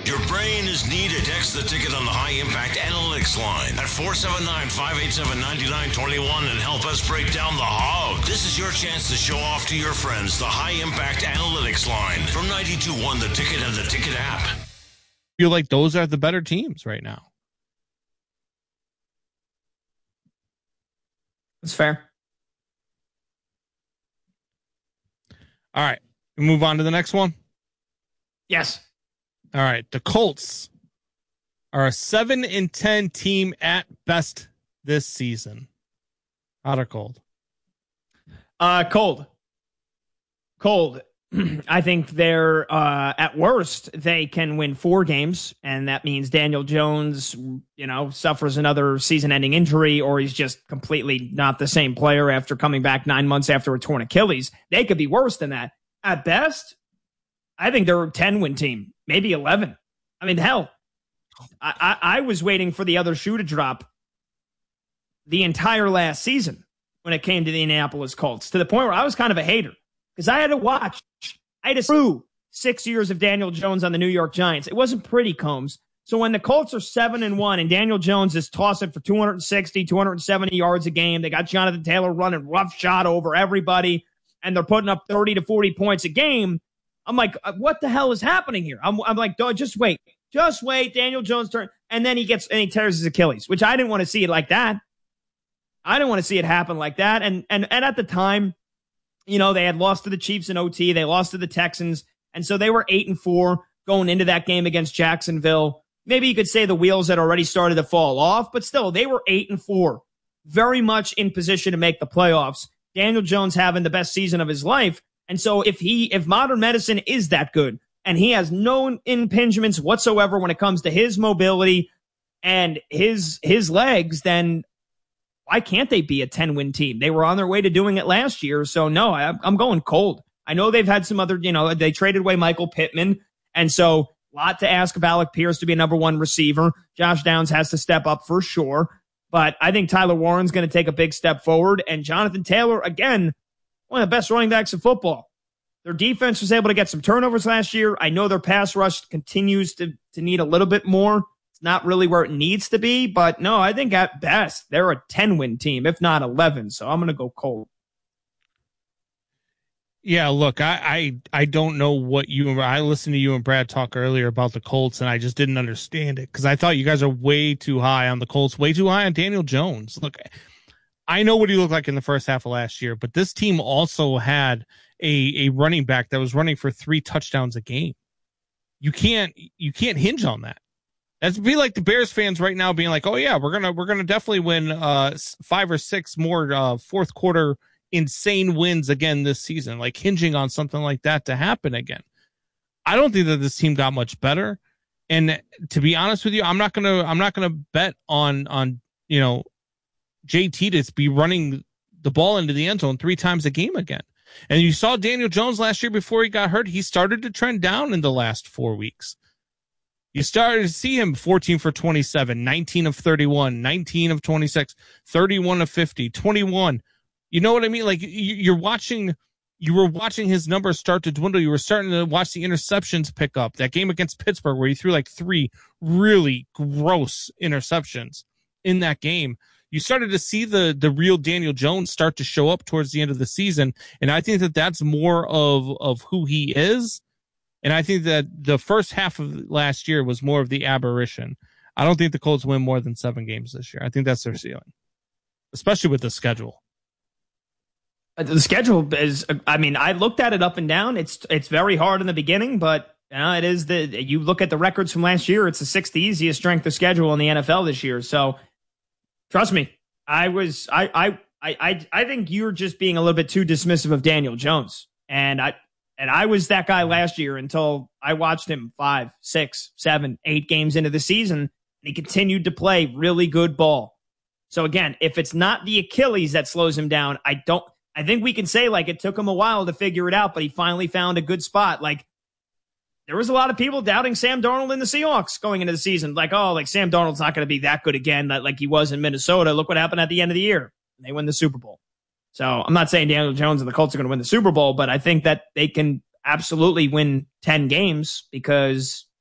Your brain is needed. Text the ticket on the High Impact Analytics line at 479-587-9921 and help us break down the hog. This is your chance to show off to your friends the High Impact Analytics line from 92.1 The Ticket and the Ticket app. I feel like those are the better teams right now. That's fair. All right. We move on to the next one. Yes. All right. The Colts are a 7-10 team at best this season. Hot or cold? Cold. I think they're at worst they can win 4 games, and that means Daniel Jones, suffers another season-ending injury, or he's just completely not the same player after coming back 9 months after a torn Achilles. They could be worse than that. At best, I think they're a 10-win team, maybe 11. I mean, hell, I was waiting for the other shoe to drop the entire last season when it came to the Indianapolis Colts, to the point where I was kind of a hater because I had to through 6 years of Daniel Jones on the New York Giants. It wasn't pretty, Combs. So when the Colts are 7-1 and Daniel Jones is tossing for 260, 270 yards a game, they got Jonathan Taylor running roughshod over everybody, and they're putting up 30 to 40 points a game. I'm like, what the hell is happening here? I'm like, just wait. Daniel Jones turn. And then he tears his Achilles, which I didn't want to see it like that. I didn't want to see it happen like that. And at the time, they had lost to the Chiefs in OT. They lost to the Texans. And so they were 8-4 going into that game against Jacksonville. Maybe you could say the wheels had already started to fall off, but still, they were 8-4, very much in position to make the playoffs. Daniel Jones having the best season of his life. And so if modern medicine is that good and he has no impingements whatsoever when it comes to his mobility and his legs, then why can't they be a 10-win team? They were on their way to doing it last year. So no, I'm going cold. I know they've had some other, they traded away Michael Pittman. And so a lot to ask of Alec Pierce to be a number 1 receiver. Josh Downs has to step up for sure. But I think Tyler Warren's going to take a big step forward. And Jonathan Taylor, again, one of the best running backs in football. Their defense was able to get some turnovers last year. I know their pass rush continues to need a little bit more. It's not really where it needs to be. But no, I think at best, they're a 10-win team, if not 11. So I'm going to go cold. Yeah, look, I don't know what I listened to you and Brad talk earlier about the Colts, and I just didn't understand it because I thought you guys are way too high on the Colts, way too high on Daniel Jones. Look, I know what he looked like in the first half of last year, but this team also had a running back that was running for 3 touchdowns a game. You can't hinge on that. That'd be like the Bears fans right now being like, "Oh yeah, we're gonna definitely win 5 or 6 more fourth quarter insane wins again this season," like hinging on something like that to happen again. I don't think that this team got much better. And to be honest with you, I'm not gonna bet on JT to be running the ball into the end zone 3 times a game again. And you saw Daniel Jones last year before he got hurt. He started to trend down in the last 4 weeks. You started to see him 14 for 27, 19 of 31, 19 of 26, 31 of 50, 21. You know what I mean? Like you were watching his numbers start to dwindle. You were starting to watch the interceptions pick up. That game against Pittsburgh where he threw like 3 really gross interceptions in that game. You started to see the real Daniel Jones start to show up towards the end of the season. And I think that that's more of who he is. And I think that the first half of last year was more of the aberration. I don't think the Colts win more than 7 games this year. I think that's their ceiling, especially with the schedule. The schedule is, I looked at it up and down. It's very hard in the beginning, but it is you look at the records from last year, it's the 6th easiest strength of schedule in the NFL this year. So trust me, I think you're just being a little bit too dismissive of Daniel Jones. And I was that guy last year until I watched him 5, 6, 7, 8 games into the season, and he continued to play really good ball. So again, if it's not the Achilles that slows him down, I think we can say like it took him a while to figure it out, but he finally found a good spot. Like there was a lot of people doubting Sam Darnold in the Seahawks going into the season. Like Sam Darnold's not going to be that good again, like he was in Minnesota. Look what happened at the end of the year. They win the Super Bowl. So I'm not saying Daniel Jones and the Colts are going to win the Super Bowl, but I think that they can absolutely win 10 games because